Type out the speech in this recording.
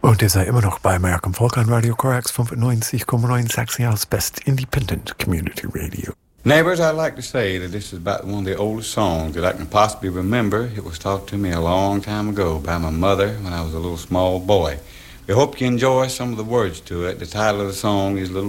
Und ihr seid immer noch bei American Folk an Radio Corax 95,9 Sachsen's Best Independent Community Radio. Neighbors, I'd like to say that this is about one of the oldest songs that I can possibly remember. It was taught to me a long time ago by my mother when I was a little small boy. We hope you enjoy some of the words to it. The title of the song is Little